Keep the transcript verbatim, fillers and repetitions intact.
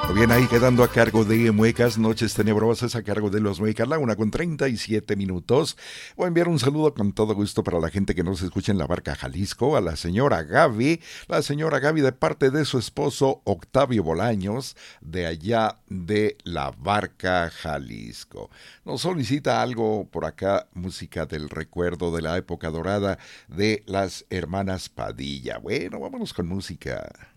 Bien, ahí quedando a cargo de Muecas, Noches Tenebrosas, a cargo de los Muecas, la una con treinta y siete minutos. Voy a enviar un saludo con todo gusto para la gente que nos escucha en la Barca Jalisco, a la señora Gaby, la señora Gaby de parte de su esposo Octavio Bolaños, de allá de la Barca Jalisco. Nos solicita algo por acá, música del recuerdo de la época dorada de las hermanas Padilla. Bueno, vámonos con música.